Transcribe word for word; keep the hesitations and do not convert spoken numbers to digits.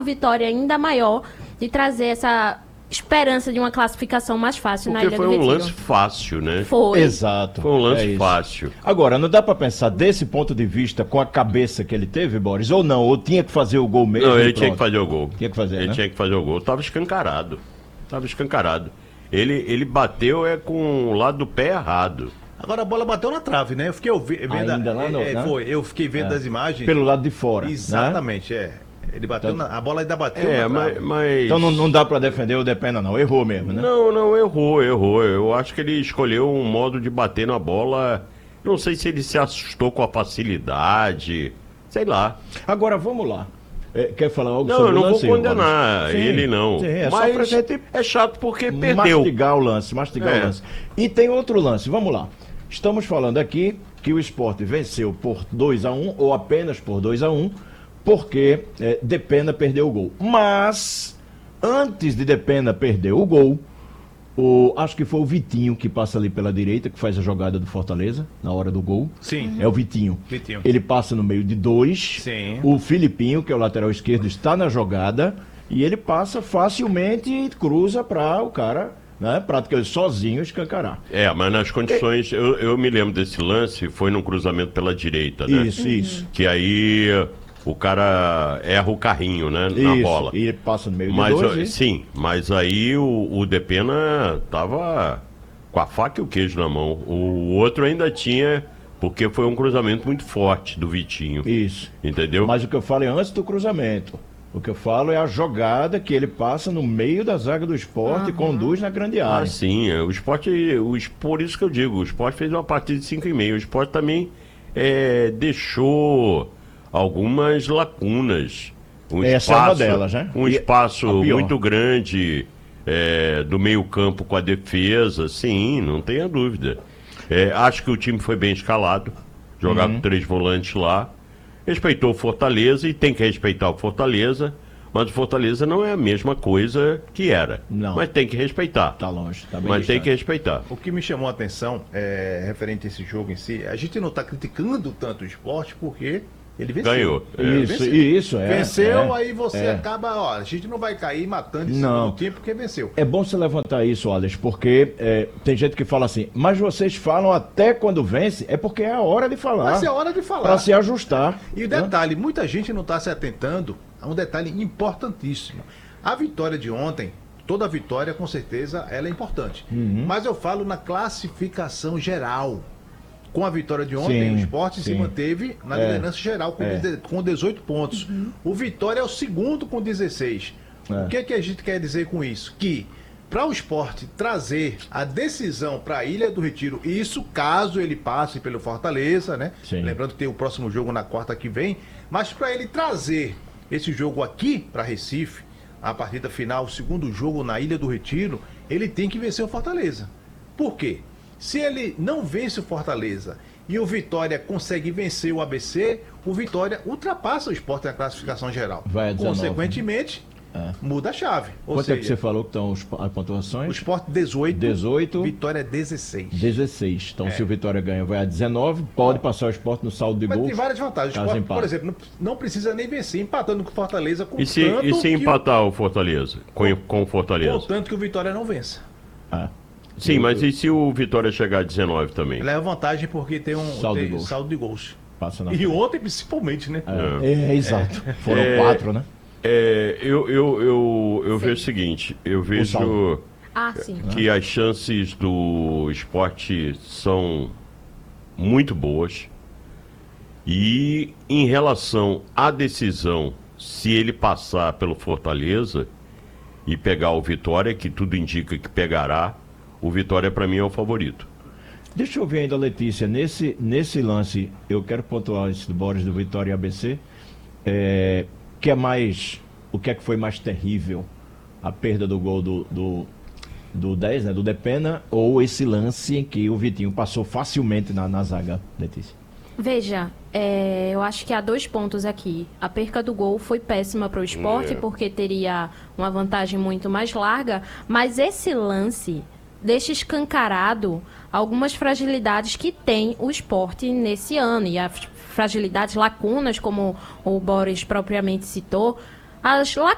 vitória ainda maior de trazer essa esperança de uma classificação mais fácil Porque na Ilha foi do um Retiro. lance fácil, né? Foi. Exato. Foi um lance é isso. fácil. Agora, não dá pra pensar desse ponto de vista com a cabeça que ele teve, Boris? Ou não? Ou tinha que fazer o gol mesmo? Não, e ele tinha pronto? que fazer o gol. Tinha que fazer, Ele né? tinha que fazer o gol. Tava escancarado. Tava escancarado. Ele, ele bateu é com o lado do pé errado. Agora a bola bateu na trave, né? Eu fiquei ouvi- vendo. Ainda lá no- é, né? foi, eu fiquei vendo É. as imagens. Pelo lado de fora. Né? Exatamente, é. Ele bateu Então- na, a bola ainda bateu É, na mas... trave. mas... Então não, não dá pra defender o Depena, não. Errou mesmo, né? Não, não, errou, errou. Eu acho que ele escolheu um modo de bater na bola. Não sei se ele se assustou com a facilidade. Sei lá. Agora, vamos lá. É, quer falar algo Não, sobre eu não o vou lance? condenar Boris? Sim, ele, não. sim, é só Mas pra gente é chato porque perdeu. mastigar o lance, mastigar É. o lance. E tem outro lance, vamos lá. Estamos falando aqui que o Sport venceu por dois a um, ou apenas por dois a um, porque é, Depena perdeu o gol. Mas, antes de Depena perder o gol, o, acho que foi o Vitinho que passa ali pela direita, que faz a jogada do Fortaleza, na hora do gol. Sim. É o Vitinho. Vitinho. Ele passa no meio de dois. Sim. O Filipinho, que é o lateral esquerdo, está na jogada. E ele passa facilmente e cruza para o cara, né, praticamente sozinho, escancarar. É, mas nas condições, eu, eu me lembro desse lance, foi num cruzamento pela direita, né? Isso, isso. Que aí o cara erra o carrinho, né? Na Isso. bola. E ele passa no meio Mas, de dois. ó, e- sim, mas aí o, o Depena tava com a faca e o queijo na mão. O outro ainda tinha, porque foi um cruzamento muito forte do Vitinho. Isso. Entendeu? Mas o que eu falo é antes do cruzamento. O que eu falo é a jogada que ele passa no meio da zaga do Sport e conduz na grande Ah, área. sim, é, o esporte, o, es- por isso que eu digo, o esporte fez uma partida de cinco e meio. O esporte também é, deixou algumas lacunas. Um Essa é uma delas, né? Um E espaço a pior. muito grande é, do meio campo com a defesa, sim, não tenha dúvida. É, acho que o time foi bem escalado, jogar Uhum. com três volantes lá. Respeitou o Fortaleza e tem que respeitar o Fortaleza, mas o Fortaleza não é a mesma coisa que era. Não. Mas tem que respeitar. Tá longe, tá bem Mas tem distante. que respeitar. O que me chamou a atenção, é, referente a esse jogo em si, a gente não está criticando tanto o esporte porque ele venceu. Ganhou. É. Ele Isso, venceu. isso, é. Venceu, é, aí você é. acaba, ó, a gente não vai cair matando esse Não. segundo tempo porque venceu. É bom você levantar isso, Alex, porque é, tem gente que fala assim, mas vocês falam até quando vence, é porque é a hora de falar. Mas é hora de falar. Para se ajustar. E o né? detalhe, muita gente não está se atentando a um detalhe importantíssimo. A vitória de ontem, toda vitória com certeza ela é importante. Uhum. Mas eu falo na classificação geral. Com a vitória de ontem, Sim, o Sport se sim. manteve na É. liderança geral com, É. deze- com dezoito pontos. O Vitória é o segundo com dezesseis. É. O que, é que a gente quer dizer com isso? Que para o Sport trazer a decisão para a Ilha do Retiro, e isso caso ele passe pelo Fortaleza, né? Sim. Lembrando que tem o próximo jogo na quarta que vem, mas para ele trazer esse jogo aqui para Recife, a partida final, o segundo jogo na Ilha do Retiro, ele tem que vencer o Fortaleza. Por quê? Se ele não vence o Fortaleza e o Vitória consegue vencer o A B C, o Vitória ultrapassa o Sport na classificação geral. Vai a dezenove, Consequentemente, É. muda a chave. Ou Quanto é que seja, você falou que estão os- as pontuações? o Sport dezoito, dezoito. Vitória dezesseis. dezesseis. Então, É. se o Vitória ganha, vai a dezenove. Pode passar o Sport no saldo de Mas gols. tem várias vantagens. O caso Sport, empate. por exemplo, não, não precisa nem vencer, empatando com o Fortaleza, com E se, tanto e se que o- empatar o Fortaleza? Com, com o Fortaleza? contanto que o Vitória não vença. Ah, Sim, mas e se o Vitória chegar a dezenove também? Leva vantagem porque tem um Saldo tem de gols. saldo de gols. passa na E frente. ontem, principalmente, né? É, é, exato. Foram É. quatro, né? É, eu eu, eu, eu vejo o seguinte, eu vejo saldo. Ah, sim. que as chances do esporte são muito boas. E em relação à decisão, se ele passar pelo Fortaleza e pegar o Vitória, que tudo indica que pegará, o Vitória para mim é o favorito. Deixa eu ver ainda, Letícia, nesse, nesse lance, eu quero pontuar esse do Boris do Vitória e A B C, é, que é mais, o que é que foi mais terrível? A perda do gol do, do, do dez, né, do Depena, ou esse lance em que o Vitinho passou facilmente na, na zaga, Letícia? Veja, é, eu acho que há dois pontos aqui. A perca do gol foi péssima para o esporte, É. porque teria uma vantagem muito mais larga, mas esse lance deixa escancarado algumas fragilidades que tem o esporte nesse ano. E as fragilidades, lacunas, como o Boris propriamente citou, as lacunas